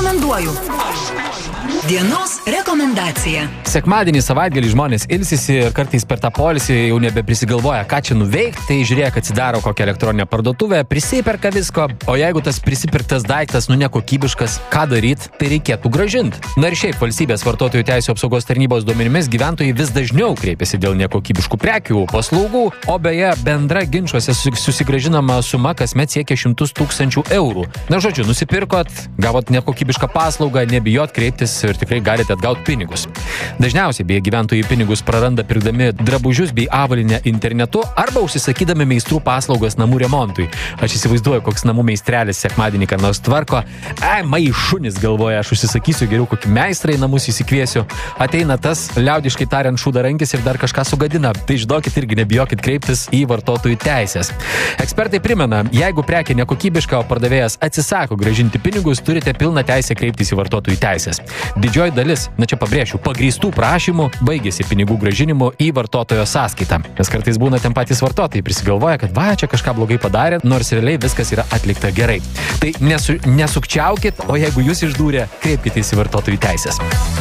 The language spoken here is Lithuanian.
rekomenduoju. Dienos rekomendacija. Sekmadienį, savaitgalį žmonės ilsisi ir kartais per tą poilsį jau nebeprisigalvoja, ką čia nuveikti, tai žiūrėk, atsidaro kokią elektroninę parduotuvę, prisiperka visko, o jeigu tas prisipirktas daiktas nekokybiškas, ką daryti, tai reikėtų grąžinti. Na ir šiaip valstybės vartotojų teisių apsaugos tarnybos duomenimis gyventojai vis dažniau kreipiasi dėl nekokybiškų prekių, paslaugų, o beje, bendra ginčuose susigrąžinama suma kasmet siekia 100 000 eurų. Na žodžiu, nusipirkot, gavot nekokybišką paslaugą, nebijot kreiptis ir tikrai galite atgauti pinigus. Dažniausiai beje gyventojai pinigus praranda pirkdami drabužius bei avalynę internetu arba užsisakydami meistrų paslaugas namų remontui. Aš įsivaizduoju, koks namų meistrelis sekmadienį ką nors tvarko. Šunis galvoja, aš užsisakysiu geriau kokį meistrą į namus įsikviesiu. Ateina tas, liaudiškai tariant, šūdarankis ir dar kažką sugadina. Tai žinokit irgi nebijokit kreiptis į vartotojų teisės. Ekspertai primena, jeigu prekė nekokybiška, o pardavėjas atsisako grąžinti pinigus, turite pilną teisę kreiptis į vartotojų teisės. Didžioji dalis, na čia pabrėšiu, pagrįstų prašymų baigėsi pinigų grąžinimu į vartotojo sąskaitą. Nes kartais būna ten patys vartotojai prisigalvoja, kad čia kažką blogai padarė, nors realiai viskas yra atlikta gerai. Tai nesukčiaukit, o jeigu jūs išdūrė, kreipkitės į vartotojų teisės.